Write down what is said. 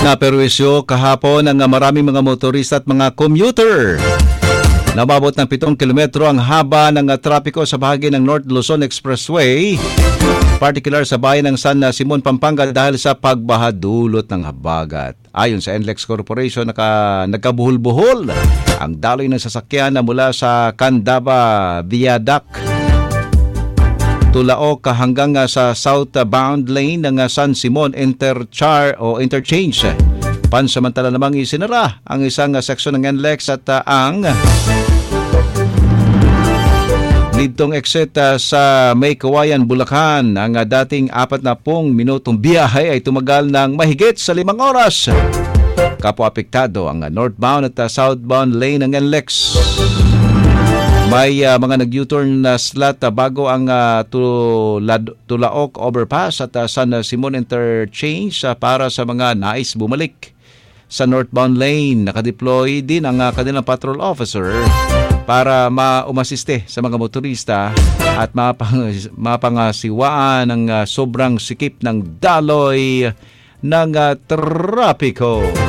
Naperwisyo kahapon ang maraming mga motorista at mga commuter. Nababot ng 7 kilometro ang haba ng trapiko sa bahagi ng North Luzon Expressway, particular sa bayan ng San Simon, Pampanga dahil sa pagbaha dulot ng habagat. Ayon sa NLEX Corporation, nagkabuhol-buhol ang daloy ng sasakyan na mula sa Candaba Viaduct, Tulaok hanggang sa southbound lane ng San Simon interchange. Pansamantala namang isinara ang isang seksyon ng NLEX at ang lidtong exit sa May Kawayan, Bulacan. Ang dating 40 minutong biyahe ay tumagal ng mahigit sa 5 oras. Kapwa apektado ang northbound at southbound lane ng NLEX. May mga nag-U-turn na slot bago ang Tulaok Overpass at San Simon Interchange para sa mga nais bumalik sa northbound lane. Nakadeploy din ang kanilang patrol officer para umasiste sa mga motorista at mapangasiwaan ang sobrang sikip ng daloy ng trapiko.